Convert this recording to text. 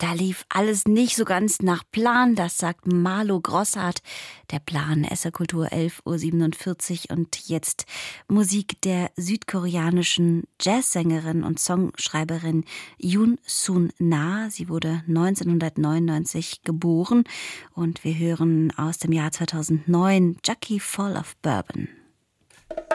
Da lief alles nicht so ganz nach Plan, das sagt Marlo Grossart. Der Plan, SR-Kultur 11:47 Uhr. Und jetzt Musik der südkoreanischen Jazzsängerin und Songschreiberin Yoon Sun Na. Sie wurde 1999 geboren und wir hören aus dem Jahr 2009 Jackie Full of Bourbon.